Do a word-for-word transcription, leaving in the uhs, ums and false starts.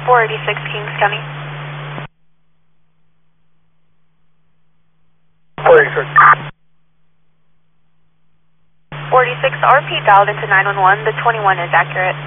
four eighty-six Kings County. four eighty-six. four eighty-six, R P dialed into nine one one. The twenty-one is accurate.